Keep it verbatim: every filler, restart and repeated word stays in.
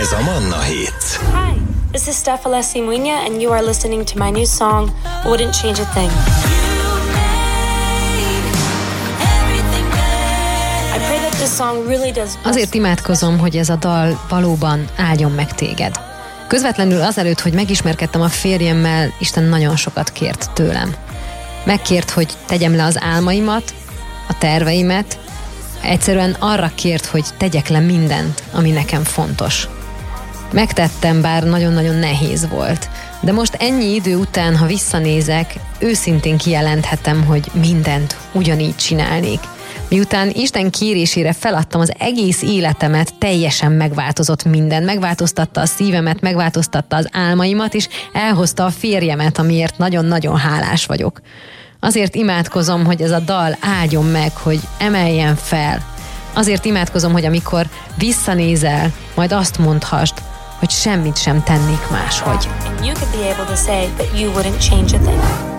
Ez a Manna Hits. Hi, this is Steph Alessi Munya, and you are listening to my new song, Wouldn't Change a Thing. I pray that this song really does. Azért imádkozom, hogy ez a dal valóban áldjon meg téged. Közvetlenül azelőtt, hogy megismerkedtem a férjemmel, Isten nagyon sokat kért tőlem. Megkért, hogy tegyem le az álmaimat, a terveimet, egyszerűen arra kért, hogy tegyek le mindent, ami nekem fontos. Megtettem, bár nagyon-nagyon nehéz volt. De most ennyi idő után, ha visszanézek, őszintén kijelenthetem, hogy mindent ugyanígy csinálnék. Miután Isten kérésére feladtam az egész életemet, teljesen megváltozott minden. Megváltoztatta a szívemet, megváltoztatta az álmaimat, és elhozta a férjemet, amiért nagyon-nagyon hálás vagyok. Azért imádkozom, hogy ez a dal áldjon meg, hogy emeljen fel. Azért imádkozom, hogy amikor visszanézel, majd azt mondhassd, hogy semmit sem tennék máshogy. And you could be able to say that you wouldn't change a thing.